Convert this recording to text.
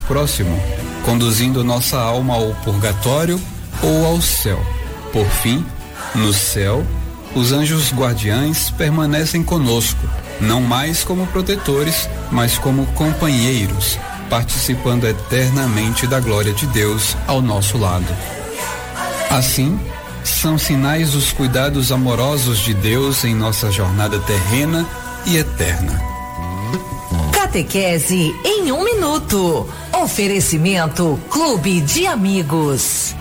próximo, conduzindo nossa alma ao purgatório ou ao céu. Por fim, no céu, os anjos guardiães permanecem conosco, não mais como protetores, mas como companheiros, participando eternamente da glória de Deus ao nosso lado. Assim, são sinais dos cuidados amorosos de Deus em nossa jornada terrena e eterna. Catequese em 1 minuto. Oferecimento Clube de Amigos.